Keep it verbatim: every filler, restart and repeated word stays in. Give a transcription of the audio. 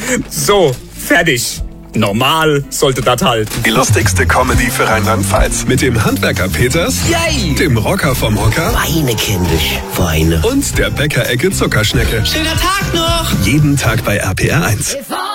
So, fertig. Normal sollte das halten. Die lustigste Comedy für Rheinland-Pfalz. Mit dem Handwerker Peters, Yay! dem Rocker vom Hocker Weine kindisch, Weine. und der Bäckerecke Zuckerschnecke. Schöner Tag noch! Jeden Tag bei R P R eins.